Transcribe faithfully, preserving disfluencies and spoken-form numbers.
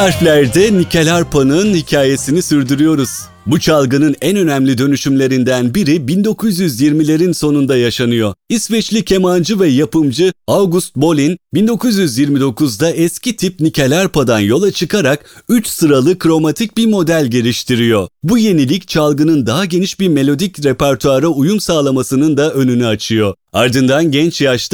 Harflerde nikel harpanın hikayesini sürdürüyoruz. Bu çalgının en önemli dönüşümlerinden biri bin dokuz yüz yirmilerin sonunda yaşanıyor. İsveçli kemancı ve yapımcı August Bolin, bin dokuz yüz yirmi dokuzda eski tip nikel harpadan yola çıkarak üç sıralı kromatik bir model geliştiriyor. Bu yenilik çalgının daha geniş bir melodik repertuara uyum sağlamasının da önünü açıyor. Ardından genç yaşta